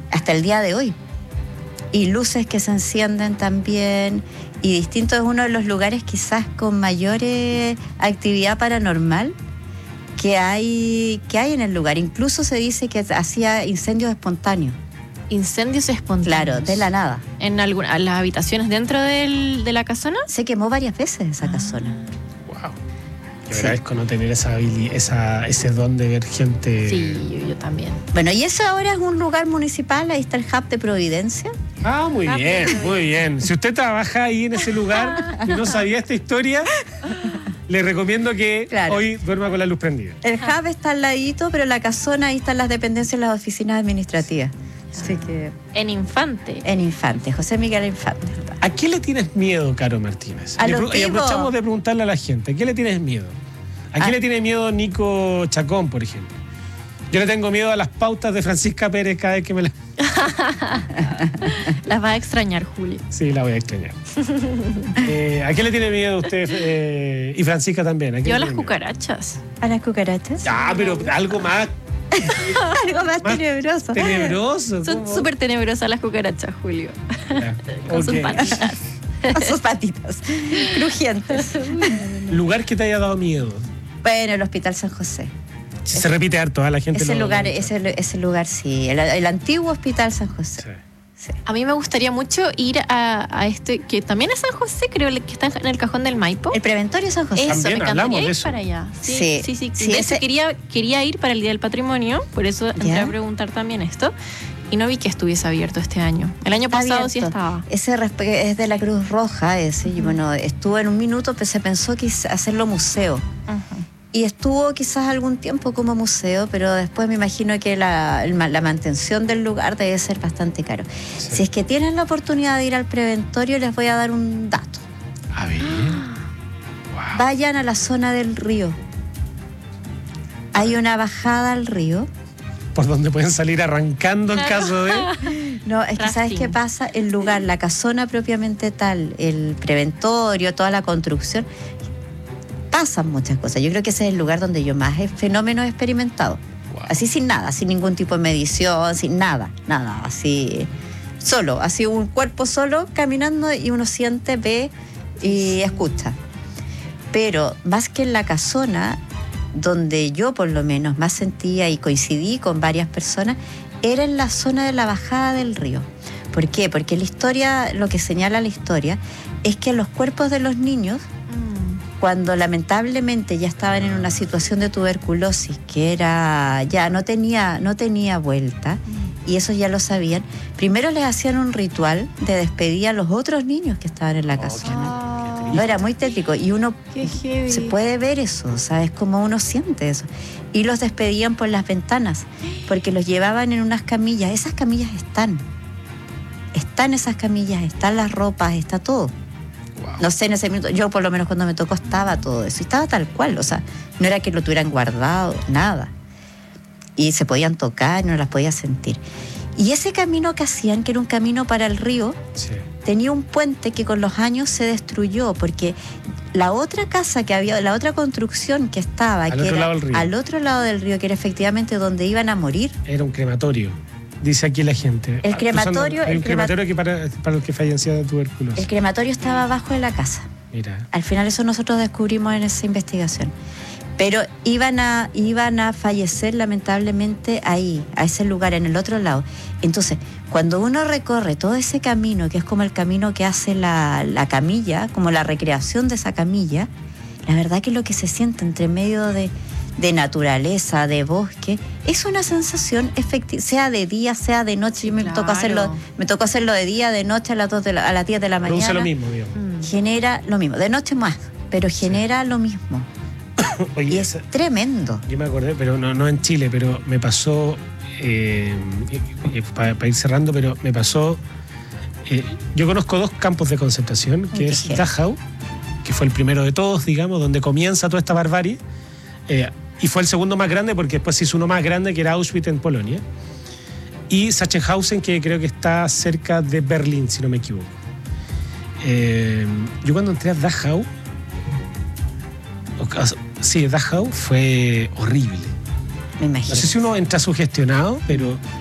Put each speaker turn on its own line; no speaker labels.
hasta el día de hoy. Y luces que se encienden también. Y distinto, es uno de los lugares quizás con mayor actividad paranormal que hay en el lugar. Incluso se dice que hacía incendios espontáneos.
Incendios espontáneos.
Claro, de la nada.
¿En las habitaciones dentro de la casona?
Se quemó varias veces esa casona.
Wow. Yo agradezco no tener ese don de ver gente.
Sí, yo también.
Bueno, y eso ahora es un lugar municipal, ahí está el Hub de Providencia.
Ah, muy bien, muy bien. Si usted trabaja ahí en ese lugar y no sabía esta historia, le recomiendo que hoy duerma con la luz prendida.
El Hub está al ladito, pero la casona, ahí están las dependencias, las oficinas administrativas. Así que...
En Infante.
En Infante, José Miguel Infante.
¿A qué le tienes miedo, Caro Martínez? Y aprovechamos de preguntarle a la gente, ¿a qué le tienes miedo? ¿A qué le tiene miedo Nico Chacón, por ejemplo? Yo le tengo miedo a las pautas de Francisca Pérez cada vez que me las...
Las va a extrañar, Julio.
Sí, la voy a extrañar. ¿A qué le tiene miedo usted y Francisca también?
Yo a las cucarachas.
¿A las cucarachas?
Ah, pero algo más...
algo más tenebroso.
Tenebroso.
Son súper tenebrosas las cucarachas, Julio. Con sus patitas.
Con sus patitas. Crujientes.
¿Lugar que te haya dado miedo?
Bueno, el Hospital San José.
Se repite harto, la gente
ese lugar, sí. El antiguo Hospital San José.
Sí.
A mí me gustaría mucho ir a este, que también es San José, creo que está en el cajón del Maipo.
El Preventorio San José.
Eso,
también
me encantaría ir
eso.
para allá.
Sí.
De hecho, quería ir para el Día del Patrimonio, por eso entré a preguntar también esto. Y no vi que estuviese abierto este año. El año pasado sí estaba.
Ese es de la Cruz Roja, ese. Y bueno, estuvo en un minuto, pero se pensó que hacerlo museo.
Uh-huh.
Y estuvo quizás algún tiempo como museo, pero después me imagino que la mantención del lugar debe ser bastante caro. Sí. Si es que tienen la oportunidad de ir al Preventorio, les voy a dar un dato.
A ver. Wow.
Vayan a la zona del río. Hay una bajada al río.
Por donde pueden salir arrancando en caso de...
No, es que ¿sabes qué pasa? El lugar, la casona propiamente tal, el Preventorio, toda la construcción... Pasan muchas cosas. Yo creo que ese es el lugar donde yo más fenómenos he experimentado. Wow. Así sin nada, sin ningún tipo de medición, sin nada, así solo, así un cuerpo solo caminando y uno siente, ve y escucha. Pero más que en la casona, donde yo por lo menos más sentía y coincidí con varias personas, era en la zona de la bajada del río. ¿Por qué? Porque la historia, lo que señala la historia, es que los cuerpos de los niños, cuando lamentablemente ya estaban en una situación de tuberculosis que era ya no tenía vuelta, y eso ya lo sabían, primero les hacían un ritual de despedida a los otros niños que estaban en la casona. No, era muy tétrico y uno se puede ver eso, ¿sabes? Como uno siente eso. Y los despedían por las ventanas porque los llevaban en unas camillas. Esas camillas están esas camillas, están las ropas, está todo. Wow. No sé, en ese minuto, yo por lo menos cuando me tocó estaba todo eso, y estaba tal cual, o sea, no era que lo tuvieran guardado, nada. Y se podían tocar, no las podía sentir. Y ese camino que hacían, que era un camino para el río, tenía un puente que con los años se destruyó, porque la otra casa que había, la otra construcción que estaba, al otro lado del río, que era efectivamente donde iban a morir.
Era un crematorio. Dice aquí la gente.
El crematorio...
Hay un crematorio que para los que fallecían de tuberculosis.
El crematorio estaba abajo de la casa.
Mira.
Al final eso nosotros descubrimos en esa investigación. Pero iban a fallecer lamentablemente ahí, a ese lugar, en el otro lado. Entonces, cuando uno recorre todo ese camino, que es como el camino que hace la camilla, como la recreación de esa camilla, la verdad que lo que se siente entre medio de naturaleza, de bosque, es una sensación efectiva, sea de día, sea de noche. Yo me tocó hacerlo de día, de noche, a las 10 de la mañana.
Produce lo mismo, digamos.
Genera lo mismo, de noche más, pero genera lo mismo. Oye, y es tremendo.
Yo me acordé, pero no en Chile, pero me pasó, para ir cerrando, pero me pasó, yo conozco 2 campos de concentración, que es Dachau, que fue el primero de todos, digamos, donde comienza toda esta barbarie, y fue el segundo más grande porque después se hizo uno más grande que era Auschwitz en Polonia, y Sachsenhausen, que creo que está cerca de Berlín, si no me equivoco. Yo cuando entré a Dachau, Dachau fue horrible.
Me imagino.
No sé si uno entra sugestionado, pero